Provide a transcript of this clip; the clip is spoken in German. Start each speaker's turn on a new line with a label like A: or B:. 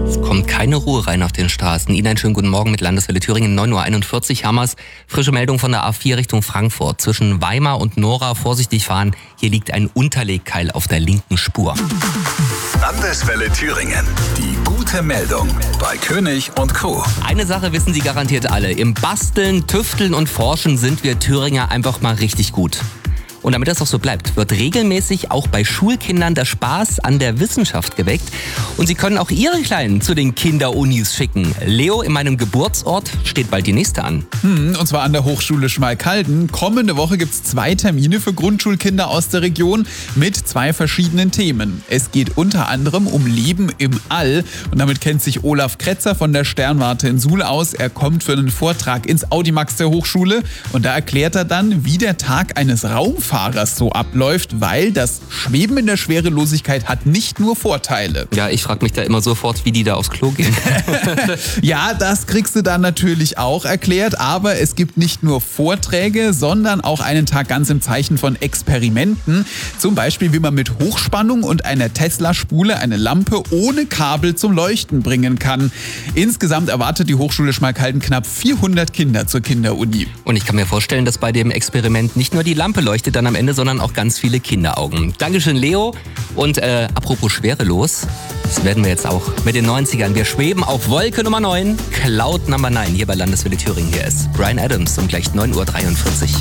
A: Es kommt keine Ruhe rein auf den Straßen. Ihnen einen schönen guten Morgen mit Landeswelle Thüringen, 9.41 Uhr. Hammers, frische Meldung von der A4 Richtung Frankfurt. Zwischen Weimar und Nora vorsichtig fahren. Hier liegt ein Unterlegkeil auf der linken Spur.
B: Landeswelle Thüringen. Die gute Meldung bei König und Co.
A: Eine Sache wissen Sie garantiert alle. Im Basteln, Tüfteln und Forschen sind wir Thüringer einfach mal richtig gut. Und damit das auch so bleibt, wird regelmäßig auch bei Schulkindern der Spaß an der Wissenschaft geweckt. Und Sie können auch Ihre Kleinen zu den Kinderunis schicken. Leo, in meinem Geburtsort steht bald die nächste an.
C: Und zwar an der Hochschule Schmalkalden. Kommende Woche gibt es 2 Termine für Grundschulkinder aus der Region mit 2 verschiedenen Themen. Es geht unter anderem um Leben im All. Und damit kennt sich Olaf Kretzer von der Sternwarte in Suhl aus. Er kommt für einen Vortrag ins Audimax der Hochschule. Und da erklärt er dann, wie der Tag eines Raumfahrers so abläuft, weil das Schweben in der Schwerelosigkeit hat nicht nur Vorteile.
A: Ja, ich frage mich da immer sofort, wie die da aufs Klo gehen.
C: Ja, das kriegst du dann natürlich auch erklärt, aber es gibt nicht nur Vorträge, sondern auch einen Tag ganz im Zeichen von Experimenten. Zum Beispiel, wie man mit Hochspannung und einer Tesla-Spule eine Lampe ohne Kabel zum Leuchten bringen kann. Insgesamt erwartet die Hochschule Schmalkalden knapp 400 Kinder zur Kinderuni.
A: Und ich kann mir vorstellen, dass bei dem Experiment nicht nur die Lampe leuchtet dann am Ende, sondern auch ganz viele Kinderaugen. Dankeschön, Leo. Und apropos schwerelos, das werden wir jetzt auch mit den 90ern. Wir schweben auf Wolke Nummer 9, Cloud Number 9, hier bei Landeswelle Thüringen. Hier ist Bryan Adams um gleich 9.43 Uhr.